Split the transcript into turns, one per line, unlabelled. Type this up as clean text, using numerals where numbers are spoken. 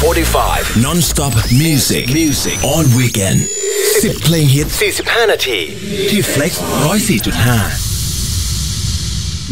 45 non-stop music on weekend 10 เพลงฮิต45 นาทีที่ Flex 104.5